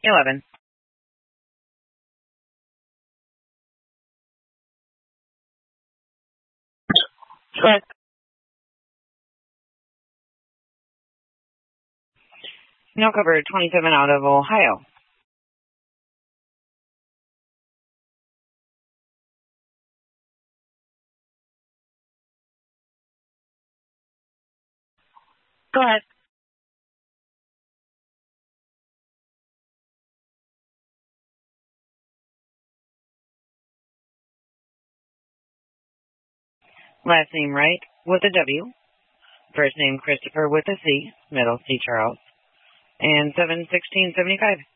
11. Correct. No cover 27 out of Ohio. Go ahead. Last name Wright with a W. First name Christopher with a C. Middle C Charles. And 71675.